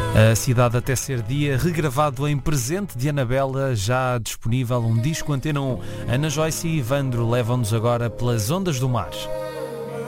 A Cidade até Ser Dia, regravado em presente de Anabela, já disponível um disco Antena 1. Ana Joyce e Ivandro levam-nos agora pelas ondas do mar.